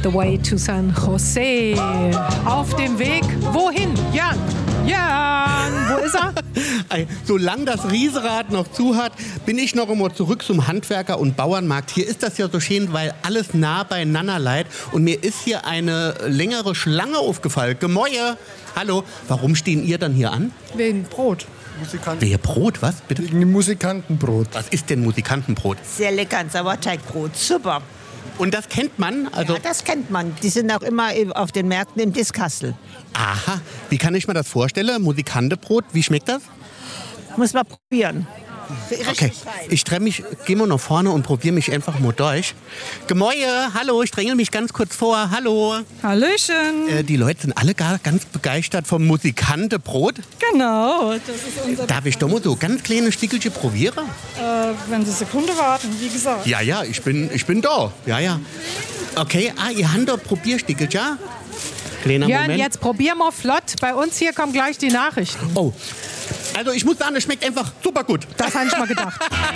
the way to San Jose. Auf dem Weg, wohin? Jan, wo ist er? Solange das Riesenrad noch zu hat, bin ich noch immer zurück zum Handwerker- und Bauernmarkt. Hier ist das ja so schön, weil alles nah beieinander liegt. Und mir ist hier eine längere Schlange aufgefallen. Gemäue, hallo, warum stehen ihr dann hier an? Wegen Brot. Wer Brot, was? Bitte? Wegen dem Musikantenbrot. Was ist denn Musikantenbrot? Sehr lecker, Sauerteigbrot, super. Und das kennt man? Also Ja, das kennt man. Die sind auch immer auf den Märkten im Diskastel. aha, wie kann ich mir das vorstellen? Musikantenbrot, wie schmeckt das? Muss man probieren. Okay, ich trenne mich, gehe mal nach vorne und probiere mich einfach mal durch. Gemäue, hallo, ich dränge mich ganz kurz vor, hallo. Hallöchen. Die Leute sind alle ganz begeistert vom Musikantenbrot. Genau, das ist unser... Darf ich doch mal so ganz kleine Stickelchen probieren? Wenn Sie Sekunde warten, wie gesagt. Ja, ich bin da. Ja. Okay, ihr habt doch Probierstickel, ja? Kleiner Jan, Moment. jetzt probier mal flott. Bei uns hier kommen gleich die Nachrichten. Oh, also ich muss sagen, es schmeckt einfach super gut. Das habe ich mal gedacht.